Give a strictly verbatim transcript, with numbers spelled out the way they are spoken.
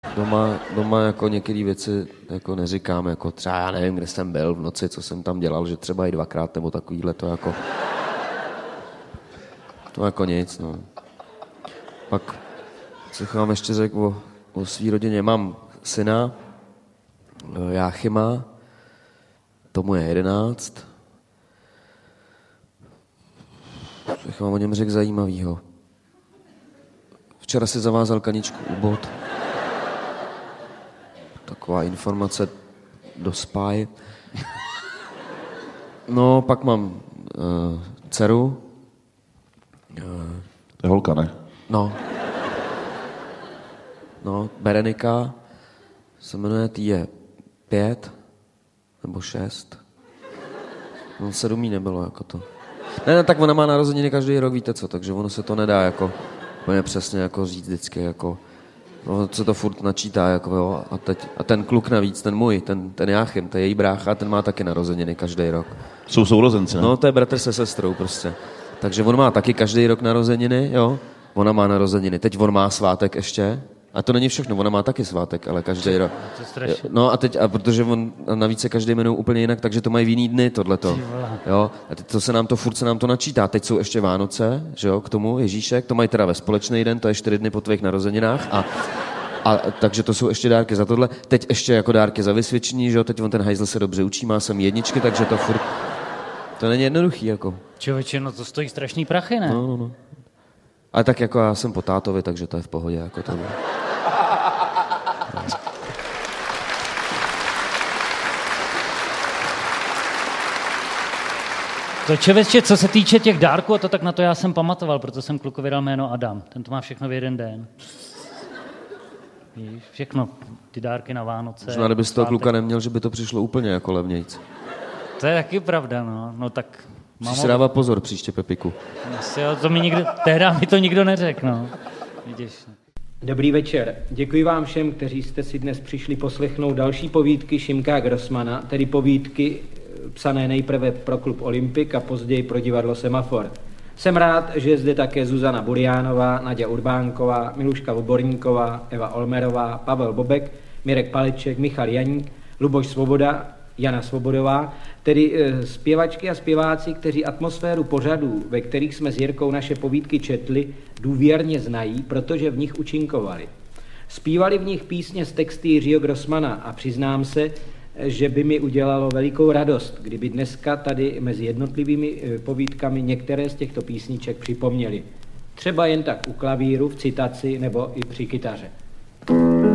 Doma, doma jako některé věci jako neříkám, jako třeba já nevím, kde jsem byl v noci, co jsem tam dělal, že třeba i dvakrát nebo takovýhle, to jako... To jako nic, no. Pak co vám ještě řekl o, o svý rodině. Mám syna, Jáchyma, tomu je jedenáct. Co vám o něm řekl zajímavýho. Včera si zavázal kaničku u bot. Taková informace do spáje. No, pak mám uh, dceru. Uh, to je holka, ne? No. No, Berenika se jmenuje, tý je pět nebo šest. No, sedm jí nebylo, jako to. Ne, ne, tak ona má narozeniny každý rok, víte co, takže ono se to nedá, jako, úplně přesně, jako říct vždycky, jako, no, co to furt načítá, jako, jo, a teď, a ten kluk navíc, ten můj, ten, ten Jáchym, to je její brácha, ten má taky narozeniny každý rok. Jsou sourozenci, ne? No, to je bratr se sestrou, prostě. Takže on má taky každý rok narozeniny, jo, ona má narozeniny, teď on má svátek ještě. A to není všechno, ona má taky svátek, ale každý rok. No a teď, a protože on navíc se každý jmenuje úplně jinak, takže to mají v jiný dny, tohleto. Jo? A teď to se nám to, furt se nám to načítá. Teď jsou ještě Vánoce, že jo, k tomu, Ježíšek, to mají teda ve společný den, to je čtyři dny po tvých narozeninách. A, a takže to jsou ještě dárky za tohle. Teď ještě jako dárky za vysvědčení, že jo, teď on ten hajzl se dobře učí, má sem jedničky, takže to furt, to není jednoduchý, jako. Člověče, no to stojí strašný prachy, ne? No, no, no. Ale tak jako já jsem po tátovi, takže to je v pohodě, jako to. To člověče, co se týče těch dárků, a to tak na to já jsem pamatoval, proto jsem klukovi dal jméno Adam. Ten to má všechno v jeden den. Víš, všechno, ty dárky na Vánoce. Možná, kdyby z toho kluka neměl, že by to přišlo úplně jako levnějc. To je taky pravda, no. No tak... Musíš si dávat pozor příště, Pepiku. Asi, to mi nikdo, tehdy mi to nikdo neřekl, no. Vidíš. Dobrý večer. Děkuji vám všem, kteří jste si dnes přišli poslechnout další povídky Šimka Grossmana, tedy povídky psané nejprve pro klub Olympik a později pro divadlo Semafor. Jsem rád, že je zde také Zuzana Buriánová, Naďa Urbánková, Miluška Voborníková, Eva Olmerová, Pavel Bobek, Mirek Paleček, Michal Janík, Luboš Svoboda, Jana Svobodová, tedy e, zpěvačky a zpěváci, kteří atmosféru pořadů, ve kterých jsme s Jirkou naše povídky četli, důvěrně znají, protože v nich účinkovali. Zpívali v nich písně z texty Jiřího Grossmana a přiznám se, že by mi udělalo velikou radost, kdyby dneska tady mezi jednotlivými e, povídkami některé z těchto písniček připomněli. Třeba jen tak u klavíru, v citaci nebo i při kytaře.